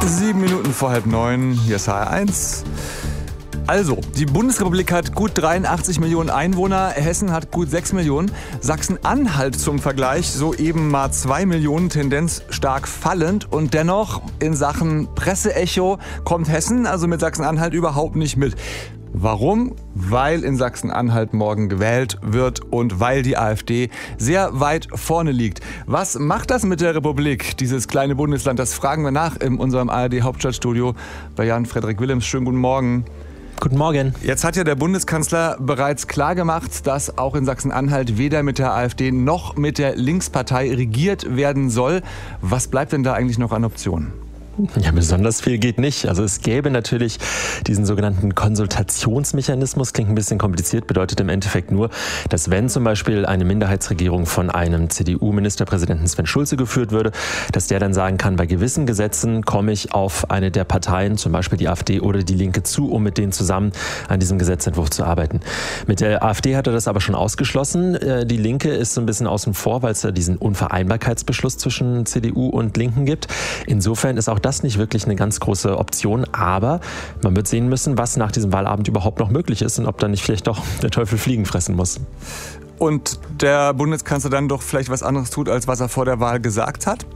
7 Minuten vor 8:30, hier ist HR1. Also, die Bundesrepublik hat gut 83 Millionen Einwohner, Hessen hat gut 6 Millionen, Sachsen-Anhalt zum Vergleich soeben mal 2 Millionen, Tendenz stark fallend und dennoch in Sachen Presseecho kommt Hessen, also mit Sachsen-Anhalt, überhaupt nicht mit. Warum? Weil in Sachsen-Anhalt morgen gewählt wird und weil die AfD sehr weit vorne liegt. Was macht das mit der Republik, dieses kleine Bundesland? Das fragen wir nach in unserem ARD-Hauptstadtstudio bei Jan-Frederik Willems. Schönen guten Morgen. Guten Morgen. Jetzt hat ja der Bundeskanzler bereits klargemacht, dass auch in Sachsen-Anhalt weder mit der AfD noch mit der Linkspartei regiert werden soll. Was bleibt denn da eigentlich noch an Optionen? Ja, besonders viel geht nicht. Also es gäbe natürlich diesen sogenannten Konsultationsmechanismus, klingt ein bisschen kompliziert, bedeutet im Endeffekt nur, dass wenn zum Beispiel eine Minderheitsregierung von einem CDU-Ministerpräsidenten Sven Schulze geführt würde, dass der dann sagen kann, bei gewissen Gesetzen komme ich auf eine der Parteien, zum Beispiel die AfD oder die Linke zu, um mit denen zusammen an diesem Gesetzentwurf zu arbeiten. Mit der AfD hat er das aber schon ausgeschlossen. Die Linke ist so ein bisschen außen vor, weil es da diesen Unvereinbarkeitsbeschluss zwischen CDU und Linken gibt. Insofern ist auch das nicht wirklich eine ganz große Option, aber man wird sehen müssen, was nach diesem Wahlabend überhaupt noch möglich ist und ob dann nicht vielleicht doch der Teufel Fliegen fressen muss. Und der Bundeskanzler dann doch vielleicht was anderes tut, als was er vor der Wahl gesagt hat?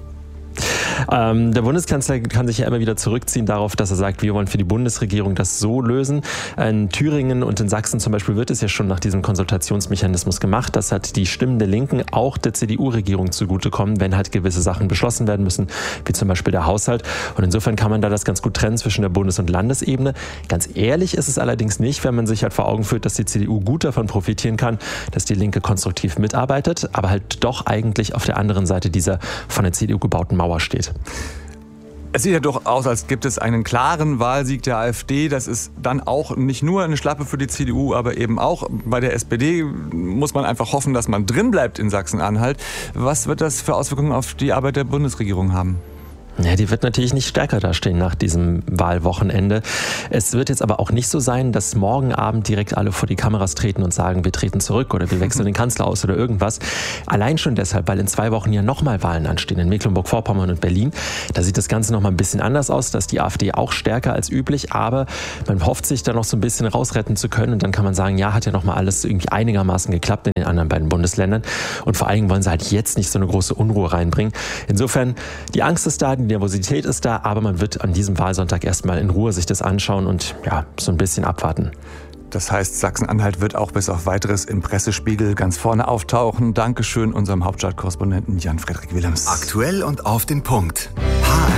Der Bundeskanzler kann sich ja immer wieder zurückziehen darauf, dass er sagt, wir wollen für die Bundesregierung das so lösen. In Thüringen und in Sachsen zum Beispiel wird es ja schon nach diesem Konsultationsmechanismus gemacht. Das hat die Stimmen der Linken auch der CDU-Regierung zugutekommen, wenn halt gewisse Sachen beschlossen werden müssen, wie zum Beispiel der Haushalt. Und insofern kann man da das ganz gut trennen zwischen der Bundes- und Landesebene. Ganz ehrlich ist es allerdings nicht, wenn man sich halt vor Augen führt, dass die CDU gut davon profitieren kann, dass die Linke konstruktiv mitarbeitet, aber halt doch eigentlich auf der anderen Seite dieser von der CDU gebauten Mauer steht. Es sieht ja doch aus, als gibt es einen klaren Wahlsieg der AfD. Das ist dann auch nicht nur eine Schlappe für die CDU, aber eben auch bei der SPD muss man einfach hoffen, dass man drin bleibt in Sachsen-Anhalt. Was wird das für Auswirkungen auf die Arbeit der Bundesregierung haben? Ja, die wird natürlich nicht stärker dastehen nach diesem Wahlwochenende. Es wird jetzt aber auch nicht so sein, dass morgen Abend direkt alle vor die Kameras treten und sagen, wir treten zurück oder wir wechseln den Kanzler aus oder irgendwas. Allein schon deshalb, weil in 2 Wochen ja nochmal Wahlen anstehen in Mecklenburg-Vorpommern und Berlin. Da sieht das Ganze nochmal ein bisschen anders aus. Da ist die AfD auch stärker als üblich, aber man hofft sich da noch so ein bisschen rausretten zu können und dann kann man sagen, ja, hat ja nochmal alles irgendwie einigermaßen geklappt in den anderen beiden Bundesländern und vor allen Dingen wollen sie halt jetzt nicht so eine große Unruhe reinbringen. Insofern, die Angst ist da, die Nervosität ist da, aber man wird an diesem Wahlsonntag erstmal in Ruhe sich das anschauen und ja, so ein bisschen abwarten. Das heißt, Sachsen-Anhalt wird auch bis auf Weiteres im Pressespiegel ganz vorne auftauchen. Dankeschön unserem Hauptstadtkorrespondenten Jan-Frederik Willems. Aktuell und auf den Punkt.